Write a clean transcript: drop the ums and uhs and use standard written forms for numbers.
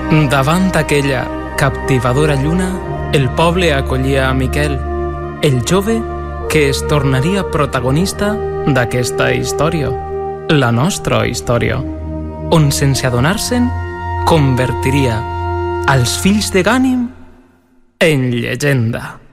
Davant aquella captivadora lluna, el poble acollia a Miquel, el jove que es tornaria protagonista d'aquesta història, la nostra història, on sense adonar-se'n convertiria als fills de Gànim en llegenda.